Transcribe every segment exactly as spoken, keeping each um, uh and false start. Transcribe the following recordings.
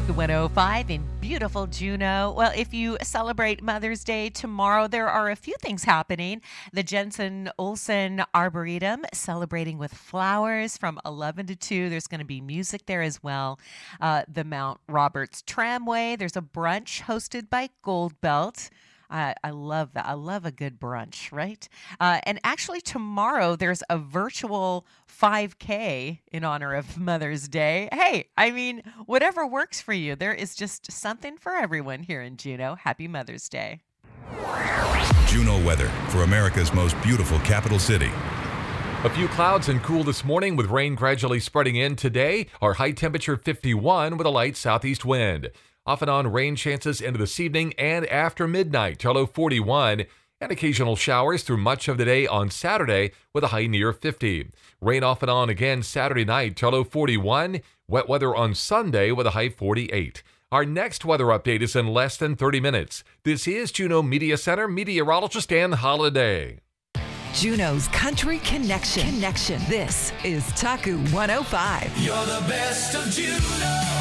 Taku one oh five in beautiful Juneau. Well, if you celebrate Mother's Day tomorrow, there are a few things happening. The Jensen Olson Arboretum celebrating with flowers from eleven to two. There's going to be music there as well. Uh, the Mount Roberts Tramway. There's a brunch hosted by Gold Belt. I, I love that. I love a good brunch, right? Uh, and actually tomorrow there's a virtual five K in honor of Mother's Day. Hey, I mean, whatever works for you. There is just something for everyone here in Juneau. Happy Mother's Day. Juneau weather for America's most beautiful capital city. A few clouds and cool this morning with rain gradually spreading in today. Our high temperature fifty-one with a light southeast wind. Off and on rain chances into this evening and after midnight, to low forty-one, and occasional showers through much of the day on Saturday with a high near fifty. Rain off and on again Saturday night, to low forty-one, wet weather on Sunday with a high forty-eight. Our next weather update is in less than thirty minutes. This is Juneau Media Center meteorologist Ann Holiday. Juneau's Country Connection. Connection. This is Taku one oh five. You're the best of Juneau.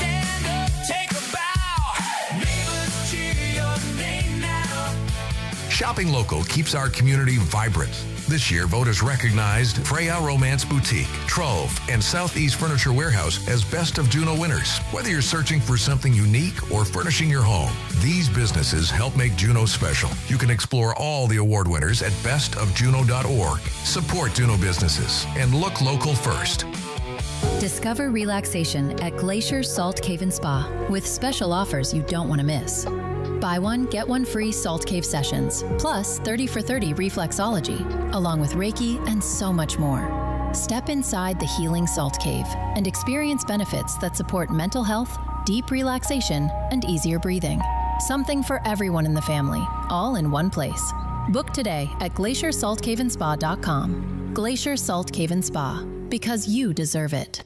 Shopping local keeps our community vibrant. This year, voters recognized Freya Romance Boutique, Trove, and Southeast Furniture Warehouse as Best of Juneau winners. Whether you're searching for something unique or furnishing your home, these businesses help make Juneau special. You can explore all the award winners at best of juneau dot org. Support Juneau businesses and look local first. Discover relaxation at Glacier Salt Cave and Spa with special offers you don't want to miss. Buy one, get one free Salt Cave sessions, plus thirty for thirty reflexology, along with Reiki and so much more. Step inside the healing Salt Cave and experience benefits that support mental health, deep relaxation, and easier breathing. Something for everyone in the family, all in one place. Book today at glacier salt cave and spa dot com. Glacier Salt Cave and Spa, because you deserve it.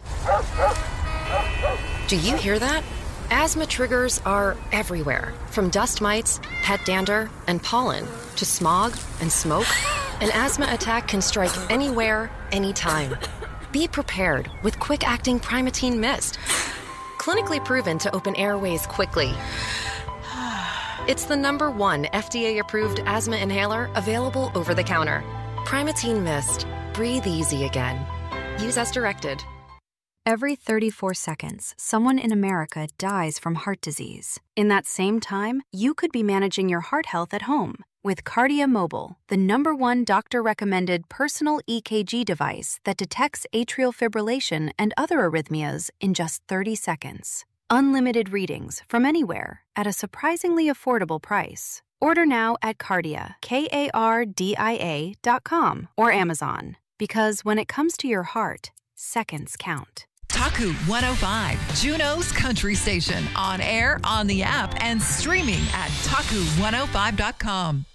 Do you hear that? Asthma triggers are everywhere, from dust mites, pet dander, and pollen, to smog and smoke. An asthma attack can strike anywhere, anytime. Be prepared with quick-acting Primatene Mist. Clinically proven to open airways quickly. It's the number one F D A-approved asthma inhaler available over the counter. Primatene Mist. Breathe easy again. Use as directed. Every thirty-four seconds, someone in America dies from heart disease. In that same time, you could be managing your heart health at home with Kardia Mobile, the number one doctor-recommended personal E K G device that detects atrial fibrillation and other arrhythmias in just thirty seconds. Unlimited readings from anywhere at a surprisingly affordable price. Order now at Kardia, K A R D I A dot com or Amazon. Because when it comes to your heart, seconds count. Taku one oh five, Juneau's country station, on air, on the app, and streaming at taku one oh five dot com.